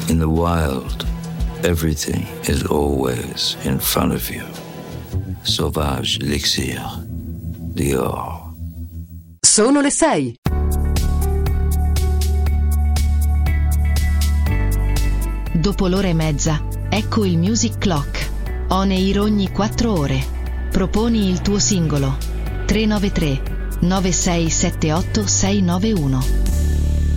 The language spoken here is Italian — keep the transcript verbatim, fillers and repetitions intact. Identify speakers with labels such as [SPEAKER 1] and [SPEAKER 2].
[SPEAKER 1] In the wild, everything is always in front of you. Sauvage Elixir, Dior.
[SPEAKER 2] Sono le sei.
[SPEAKER 3] Dopo l'ora e mezza, ecco il Music Clock. On air ogni quattro ore. Proponi il tuo singolo. tre nove tre nove sei sette otto sei nove uno.